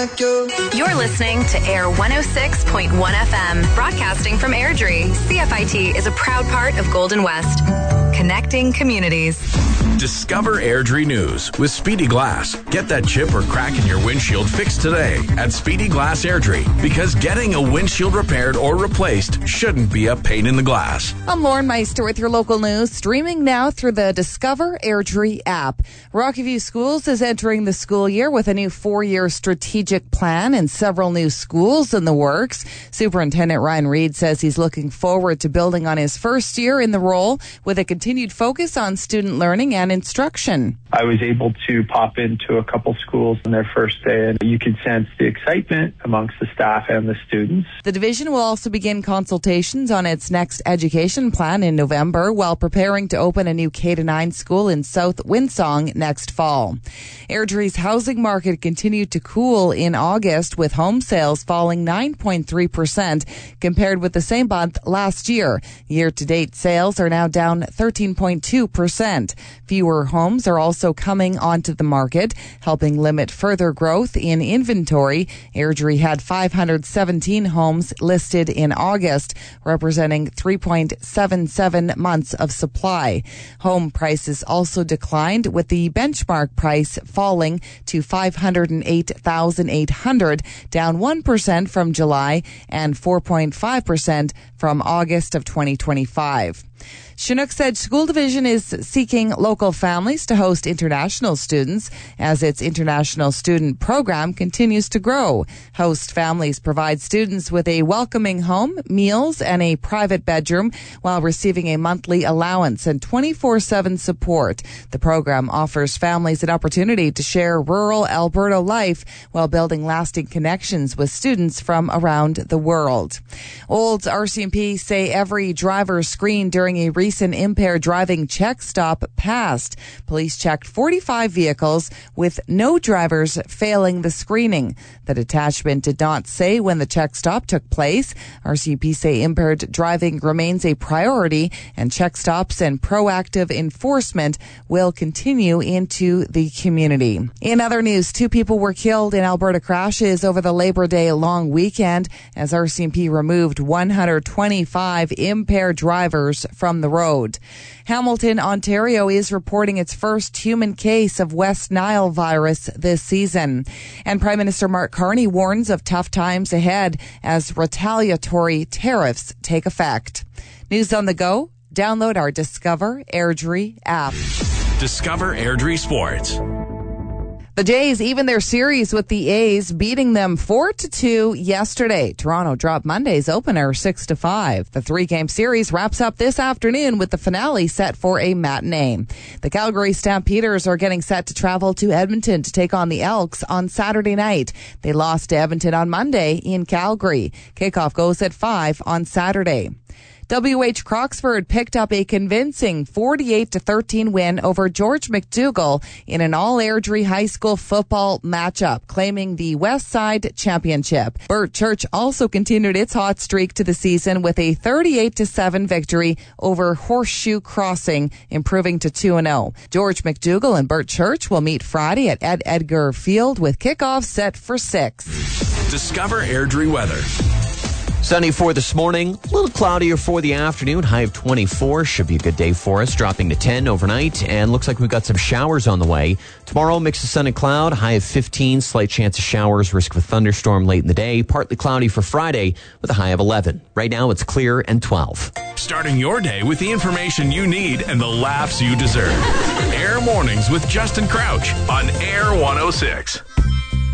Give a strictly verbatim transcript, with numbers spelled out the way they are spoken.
like you. You're listening to Air one oh six point one F M, broadcasting from Airdrie. C F I T is a proud part of Golden West, connecting communities. Discover Airdrie News with Speedy Glass. Get that chip or crack in your windshield fixed today at Speedy Glass Airdrie, because getting a windshield repaired or replaced shouldn't be a pain in the glass. I'm Lauren Meister with your local news, streaming now through the Discover Airdrie app. Rocky View Schools is entering the school year with a new four-year strategic plan and several new schools in the works. Superintendent Ryan Reed says he's looking forward to building on his first year in the role with a continued focus on student learning and instruction. I was able to pop into a couple schools on their first day, and you could sense the excitement amongst the staff and the students. The division will also begin consultations on its next education plan in November, while preparing to open a new K to nine school in South Windsong next fall. Airdrie's housing market continued to cool in August, with home sales falling nine point three percent compared with the same month last year. Year-to-date sales are now down thirteen point two percent. Fewer homes are also coming onto the market, helping limit further growth in inventory. Airdrie had five hundred seventeen homes listed in August, representing three point seven seven months of supply. Home prices also declined, with the benchmark price falling to five hundred eight thousand eight hundred dollars, down one percent from July and four point five percent from August of twenty twenty-five. Chinook's Edge School Division is seeking local families to host international students as its international student program continues to grow. Host families provide students with a welcoming home, meals, and a private bedroom while receiving a monthly allowance and twenty-four seven support. The program offers families an opportunity to share rural Alberta life while building lasting connections with students from around the world. Olds R C M P say every driver screened during a recent impaired driving check stop passed. Police checked forty-five vehicles with no drivers failing the screening. The detachment did not say when the check stop took place. R C M P say impaired driving remains a priority, and check stops and proactive enforcement will continue into the community. In other news, two people were killed in Alberta crashes over the Labor Day long weekend as R C M P removed one hundred twenty-five impaired drivers from the road. Hamilton, Ontario is reporting its first human case of West Nile virus this season. And Prime Minister Mark Carney warns of tough times ahead as retaliatory tariffs take effect. News on the go? Download our Discover Airdrie app. Discover Airdrie Sports. The Jays even their series with the A's, beating them four to two yesterday. Toronto dropped Monday's opener six to five. The three-game series wraps up this afternoon with the finale set for a matinee. The Calgary Stampeders are getting set to travel to Edmonton to take on the Elks on Saturday night. They lost to Edmonton on Monday in Calgary. Kickoff goes at five on Saturday. W H Croxford picked up a convincing forty-eight to thirteen win over George McDougall in an all-Airdrie high school football matchup, claiming the West Side Championship. Burt Church also continued its hot streak to the season with a thirty-eight to seven victory over Horseshoe Crossing, improving to two and oh. George McDougall and Burt Church will meet Friday at Ed Edgar Field with kickoff set for six. Discover Airdrie weather. Sunny for this morning, a little cloudier for the afternoon, high of twenty-four. Should be a good day for us, dropping to ten overnight, and looks like we've got some showers on the way. Tomorrow, mix of sun and cloud, high of fifteen, slight chance of showers, risk of a thunderstorm late in the day. Partly cloudy for Friday with a high of eleven. Right now, it's clear and twelve. Starting your day with the information you need and the laughs you deserve. Air Mornings with Justin Crouch on Air one oh six.